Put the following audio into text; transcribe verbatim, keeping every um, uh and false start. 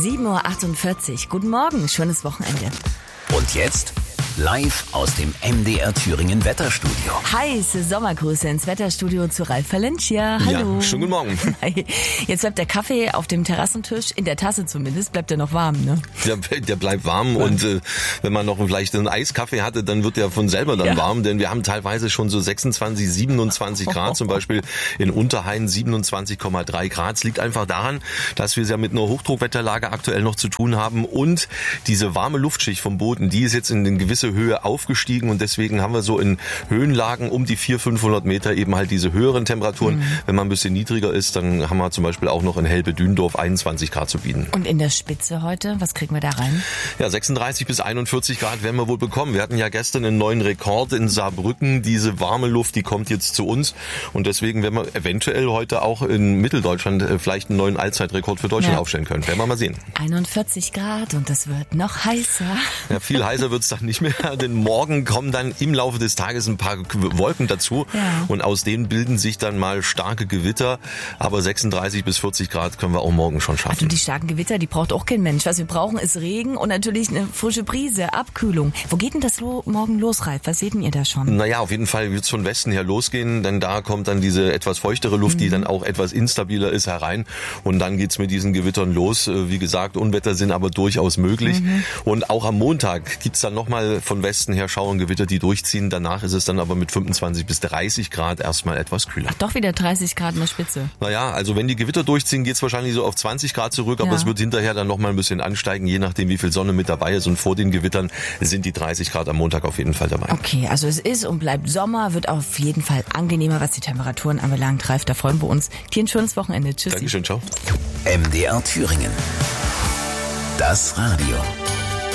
sieben Uhr achtundvierzig. Guten Morgen, schönes Wochenende. Und jetzt live aus dem M D R Thüringen Wetterstudio. Heiße Sommergrüße ins Wetterstudio zu Ralf Valencia. Hallo. Ja, schönen guten Morgen. Jetzt bleibt der Kaffee auf dem Terrassentisch, in der Tasse zumindest, bleibt er noch warm, ne? Der, der bleibt warm ja. und äh, wenn man noch vielleicht einen Eiskaffee hatte, dann wird der von selber dann ja. warm, denn wir haben teilweise schon so sechsundzwanzig, siebenundzwanzig Grad, oh. zum Beispiel in Unterhain siebenundzwanzig Komma drei Grad. Es liegt einfach daran, dass wir es ja mit einer Hochdruckwetterlage aktuell noch zu tun haben und diese warme Luftschicht vom Boden, die ist jetzt in eine gewisse Höhe aufgestiegen und deswegen haben wir so in Höhenlagen um die vierhundert, fünfhundert Meter eben halt diese höheren Temperaturen. Mhm. Wenn man ein bisschen niedriger ist, dann haben wir zum Beispiel auch noch in Helbe-Dündorf einundzwanzig Grad zu bieten. Und in der Spitze heute, was kriegen wir da rein? Ja, sechsunddreißig bis einundvierzig Grad werden wir wohl bekommen. Wir hatten ja gestern einen neuen Rekord in Saarbrücken. Diese warme Luft, die kommt jetzt zu uns und deswegen werden wir eventuell heute auch in Mitteldeutschland vielleicht einen neuen Allzeitrekord für Deutschland ja. aufstellen können. Werden wir mal sehen. einundvierzig Grad und es wird noch heißer. Ja, viel heißer wird es dann nicht mehr, denn morgen kommen dann im Laufe des Tages ein paar Wolken dazu ja. und aus denen bilden sich dann mal starke Gewitter, aber sechsunddreißig bis vierzig Grad können wir auch morgen schon schaffen. Also die starken Gewitter, die braucht auch kein Mensch. Was wir brauchen, ist Regen und natürlich eine frische Brise, Abkühlung. Wo geht denn das lo- morgen los, Ralf? Was seht denn ihr da schon? Naja, auf jeden Fall wird es von Westen her losgehen, denn da kommt dann diese etwas feuchtere Luft, mhm. die dann auch etwas instabiler ist, herein und dann geht's mit diesen Gewittern los. Wie gesagt, Unwetter sind aber durchaus möglich mhm. und auch am Montag gibt's dann nochmal von Westen her Schauergewitter, die durchziehen. Danach ist es dann aber mit fünfundzwanzig bis dreißig Grad erstmal etwas kühler. Ach, doch wieder dreißig Grad in der Spitze. Naja, also wenn die Gewitter durchziehen, geht's wahrscheinlich so auf zwanzig Grad zurück, aber ja. es wird hinterher dann nochmal ein bisschen ansteigen, je nachdem wie viel Sonne mit dabei ist und vor den Gewittern sind die dreißig Grad am Montag auf jeden Fall dabei. Okay, also es ist und bleibt Sommer, wird auf jeden Fall angenehmer, was die Temperaturen anbelangt. Ralf, da freuen wir uns. Dir ein schönes Wochenende. Tschüss. Dankeschön, ciao. M D R Thüringen. Das Radio.